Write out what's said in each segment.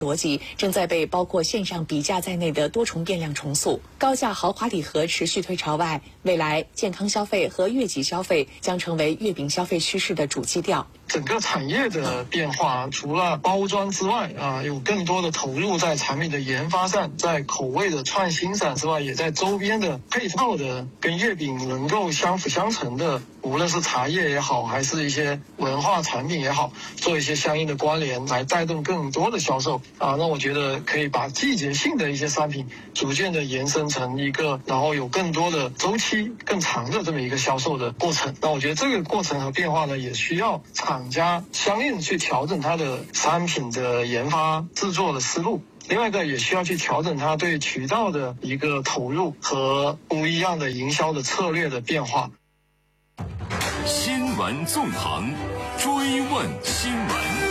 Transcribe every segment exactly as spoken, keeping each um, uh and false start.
逻辑正在被包括线上比价在内的多重变量重塑，高价豪华礼盒持续退潮外，未来健康消费和悦己消费将成为月饼消费趋势的主基调。 整个产业的变化，除了包装之外啊，有更多的投入在产品的研发上，在口味的创新上之外，也在周边的配套的跟月饼能够相辅相成的，无论是茶叶也好，还是一些文化产品也好，做一些相应的关联，来带动更多的销售啊。那我觉得可以把季节性的一些商品逐渐的延伸成一个，然后有更多的周期更长的这么一个销售的过程。那我觉得这个过程和变化呢，也需要厂家相应去调整它的商品的研发制作的思路。另外一个也需要去调整它对渠道的一个投入和不一样的营销的策略的变化。 新闻纵横，追问新闻。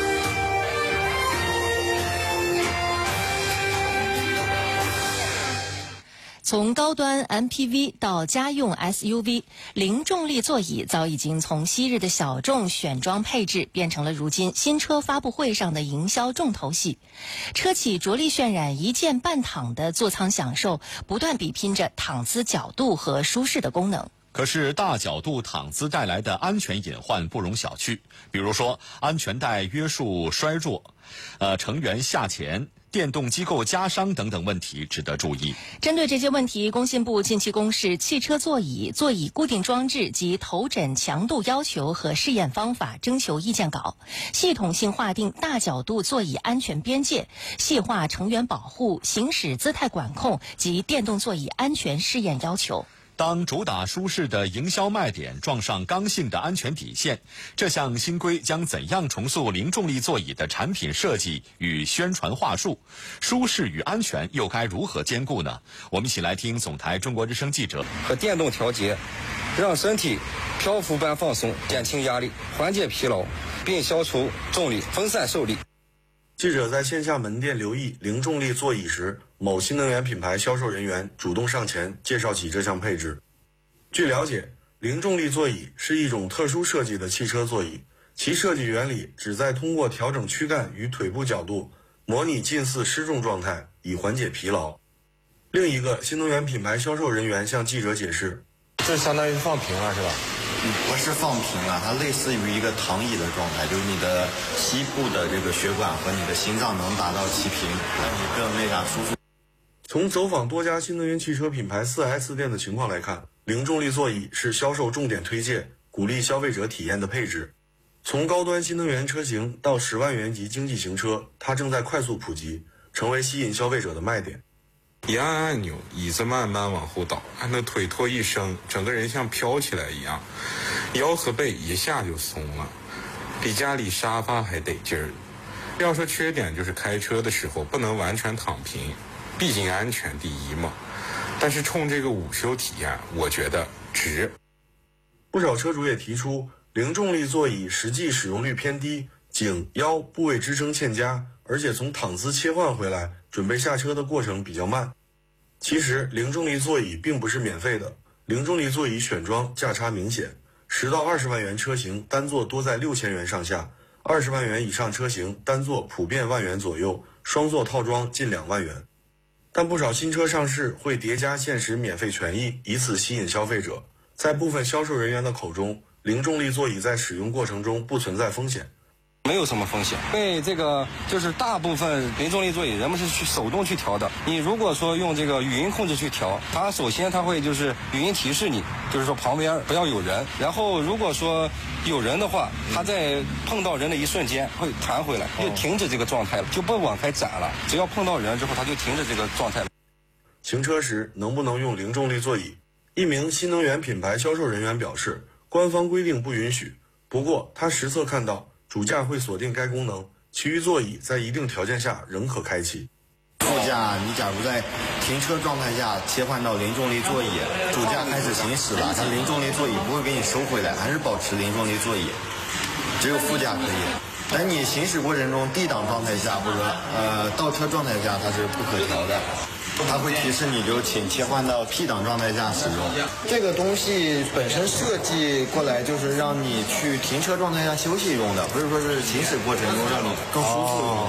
从高端 M P V 到家用 S U V， 零重力座椅早已经从昔日的小众选装配置变成了如今新车发布会上的营销重头戏。车企着力渲染一键半躺的座舱享受，不断比拼着躺姿角度和舒适的功能。 可是大角度躺姿带来的安全隐患不容小觑，比如说安全带约束衰弱，呃，成员下潜，电动机构加伤等等问题值得注意。 针对这些问题，工信部近期公示《汽车座椅、座椅固定装置及头枕强度要求和试验方法》征求意见稿，系统性划定大角度座椅安全边界，细化成员保护、行驶姿态管控及电动座椅安全试验要求。 当主打舒适的营销卖点撞上刚性的安全底线，这项新规将怎样重塑零重力座椅的产品设计与宣传话术？舒适与安全又该如何兼顾呢？我们一起来听总台中国之声记者。 和电动调节，让身体漂浮般放松，减轻压力，缓解疲劳，并消除重力，分散受力。 记者在线下门店留意零重力座椅时，某新能源品牌销售人员主动上前介绍起这项配置。据了解，零重力座椅是一种特殊设计的汽车座椅，其设计原理旨在通过调整躯干与腿部角度，模拟近似失重状态，以缓解疲劳。另一个新能源品牌销售人员向记者解释， 这相当于放平了是吧？ 不是放平了，它类似于一个躺椅的状态，就是你的膝部的这个血管和你的心脏能达到齐平，让你更那啥舒服。 从走访多家新能源汽车品牌 四 S 店的情况来看，零重力座椅是销售重点推荐，鼓励消费者体验的配置。从高端新能源车型到十万元级经济型车，它正在快速普及，成为吸引消费者的卖点。 一按按钮，椅子慢慢往后倒，那腿托一伸，整个人像飘起来一样，腰和背一下就松了，比家里沙发还得劲儿。要说缺点，就是开车的时候不能完全躺平，毕竟安全第一嘛。但是冲这个午休体验，我觉得值。 不少车主也提出，零重力座椅实际使用率偏低，颈腰部位支撑欠佳，而且从躺姿切换回来准备下车的过程比较慢。其实零重力座椅并不是免费的，零重力座椅选装价差明显，十到二十万元车型单座多在六千元上下，二十万元以上车型单座普遍万元左右，双座套装近两万元。但不少新车上市会叠加限时免费权益，以此吸引消费者。在部分销售人员的口中，零重力座椅在使用过程中不存在风险。 没有什么风险，因为这个就是大部分零重力座椅人们是去手动去调的。你如果说用这个语音控制去调，它首先它会就是语音提示你，就是说旁边不要有人。然后如果说有人的话，它在碰到人的一瞬间会弹回来，就停止这个状态了，就不往开展了。只要碰到人之后，它就停止这个状态了。 行车时能不能用零重力座椅？一名新能源品牌销售人员表示，官方规定不允许，不过他实测看到主驾会锁定该功能，其余座椅在一定条件下仍可开启。 副驾，你假如在停车状态下切换到零重力座椅，主驾开始行驶了，它零重力座椅不会给你收回来，还是保持零重力座椅，只有副驾可以。但你行驶过程中 D 档状态下或者呃倒车状态下，它是不可调的。它会提示你就请切换到 P 档状态下使用。这个东西本身设计过来就是让你去停车状态下休息用的，不是说是行驶过程中让你更舒服用的。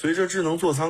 随着智能座舱